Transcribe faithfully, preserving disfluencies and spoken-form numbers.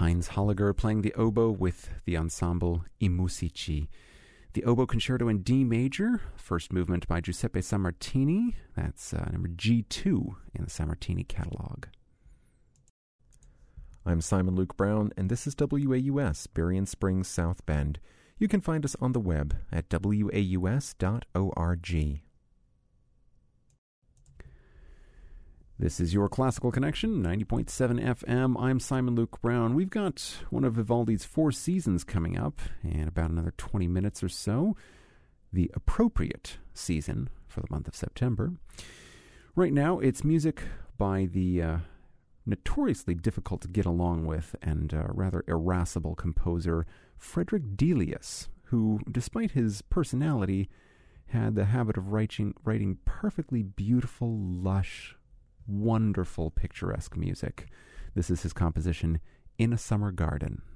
Heinz Holliger playing the oboe with the ensemble I Musici. The Oboe Concerto in D major, first movement by Giuseppe Sammartini. That's uh, number G two in the Sammartini catalog. I'm Simon Luke Brown, and this is W A U S, Berrien Springs, South Bend. You can find us on the web at w a u s dot org. This is your Classical Connection, ninety point seven F M. I'm Simon Luke Brown. We've got one of Vivaldi's Four Seasons coming up in about another twenty minutes or so. The appropriate season for the month of September. Right now, it's music by the uh, notoriously difficult to get along with and uh, rather irascible composer Frederick Delius, who, despite his personality, had the habit of writing, writing perfectly beautiful, lush, wonderful, picturesque music. This is his composition, In a Summer Garden.